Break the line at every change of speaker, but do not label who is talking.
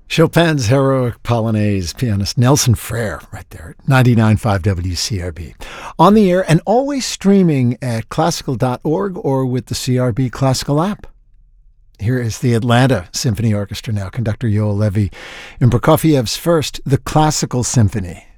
Chopin's Heroic Polonaise, pianist Nelson Frere, right there at 99.5 WCRB. On the air and always streaming at classical.org or with the CRB Classical app. Here is the Atlanta Symphony Orchestra now, conductor Yoel Levy in Prokofiev's first, The Classical Symphony.